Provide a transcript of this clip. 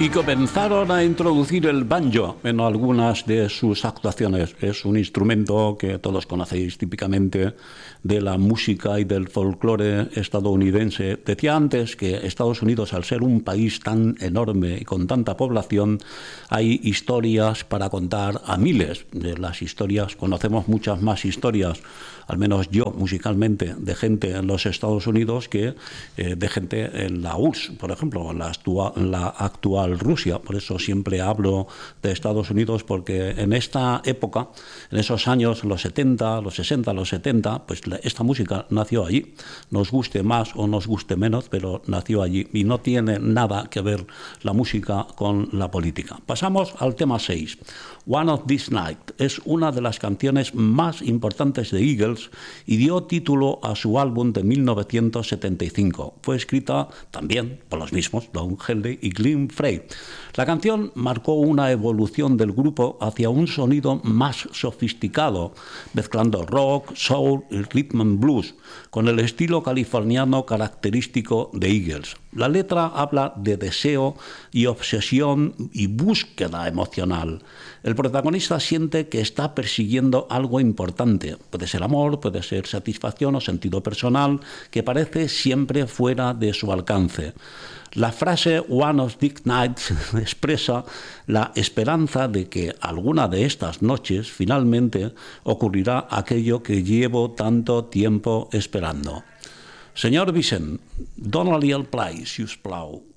Y comenzaron a introducir el banjo en algunas de sus actuaciones. Es un instrumento que todos conocéis típicamente de la música y del folclore estadounidense. Decía antes que Estados Unidos, al ser un país tan enorme y con tanta población, hay historias para contar a miles. De las historias, conocemos muchas más historias, al menos yo musicalmente, de gente en los Estados Unidos que de gente en la URSS, por ejemplo, en la actual Rusia. Por eso siempre hablo de Estados Unidos, porque en esta época, en esos años, los 70, los 60, los 70, pues esta música nació allí. Nos guste más o nos guste menos, pero nació allí y no tiene nada que ver la música con la política. Pasamos al tema 6. One of These Nights es una de las canciones más importantes de Eagles y dio título a su álbum de 1975. Fue escrita también por los mismos, Don Henley y Glenn Frey. La canción marcó una evolución del grupo hacia un sonido más sofisticado, mezclando rock, soul y rhythm and blues, con el estilo californiano característico de Eagles. La letra habla de deseo y obsesión y búsqueda emocional. El protagonista siente que está persiguiendo algo importante. Puede ser amor, puede ser satisfacción o sentido personal, que parece siempre fuera de su alcance. La frase One of These Nights expresa la esperanza de que alguna de estas noches finalmente ocurrirá aquello que llevo tanto tiempo esperando. Senyor Vicent, dona-li el play, si us plau.